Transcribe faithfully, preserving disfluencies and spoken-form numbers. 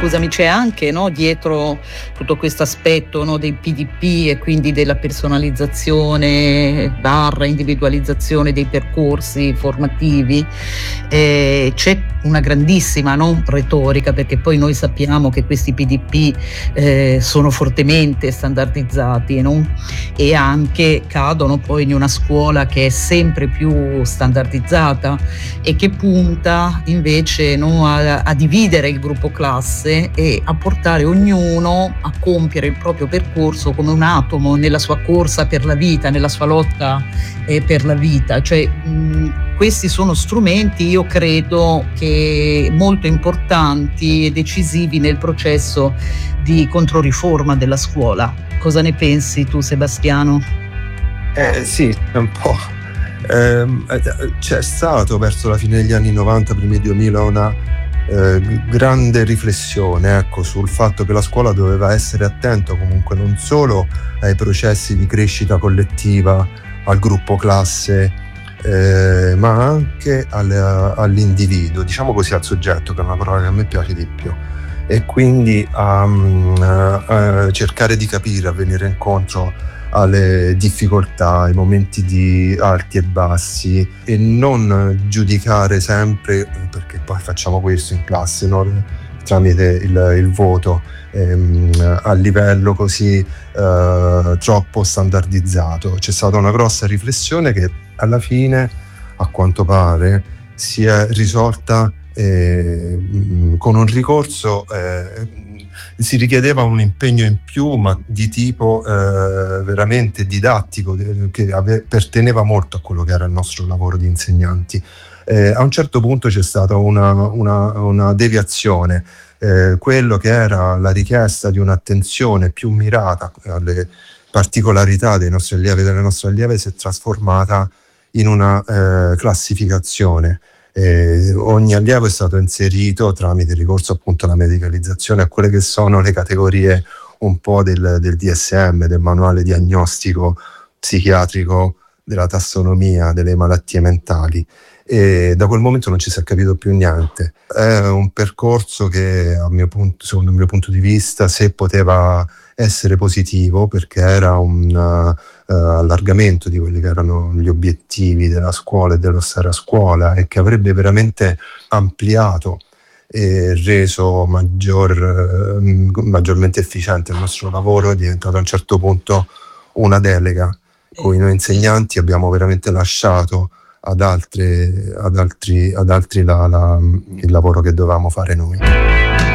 scusami, c'è anche, no, dietro tutto questo aspetto, no, dei P D P e quindi della personalizzazione barra individualizzazione dei percorsi formativi, eh, c'è una grandissima, no, retorica, perché poi noi sappiamo che questi P D P eh, sono fortemente standardizzati, no? E anche cadono poi in una scuola che è sempre più standardizzata e che punta invece, no, a, a dividere il gruppo classe e a portare ognuno a compiere il proprio percorso come un atomo nella sua corsa per la vita, nella sua lotta eh, per la vita. Cioè, mh, questi sono strumenti, io credo, che molto importanti e decisivi nel processo di controriforma della scuola. Cosa ne pensi tu, Sebastiano? Eh sì, un po'. Eh, c'è stato verso la fine degli anni novanta, primi duemila, una eh, grande riflessione, ecco, sul fatto che la scuola doveva essere attenta comunque non solo ai processi di crescita collettiva, al gruppo classe, eh, ma anche al, all'individuo, diciamo così, al soggetto, che è una parola che a me piace di più, e quindi a, a, a cercare di capire, a venire incontro alle difficoltà, ai momenti di alti e bassi, e non giudicare sempre, perché poi facciamo questo in classe, no? Tramite il, il voto, ehm, a livello così eh, troppo standardizzato. C'è stata una grossa riflessione che alla fine, a quanto pare, si è risolta eh, con un ricorso, eh, si richiedeva un impegno in più, ma di tipo eh, veramente didattico, che ave- perteneva molto a quello che era il nostro lavoro di insegnanti. Eh, a un certo punto c'è stata una, una, una deviazione, eh, quello che era la richiesta di un'attenzione più mirata alle particolarità dei nostri allievi e delle nostre allieve si è trasformata in una eh, classificazione. Eh, ogni allievo è stato inserito tramite ricorso appunto alla medicalizzazione a quelle che sono le categorie un po' del, del D S M, del manuale diagnostico psichiatrico, della tassonomia delle malattie mentali, e da quel momento non ci si è capito più niente. È un percorso che, a mio punto, secondo il mio punto di vista, se poteva essere positivo, perché era un uh, allargamento di quelli che erano gli obiettivi della scuola e dello stare a scuola, e che avrebbe veramente ampliato e reso maggior, uh, maggiormente efficiente il nostro lavoro, è diventato a un certo punto una delega cui noi insegnanti abbiamo veramente lasciato ad, altre, ad altri, ad altri la, la, il lavoro che dovevamo fare noi.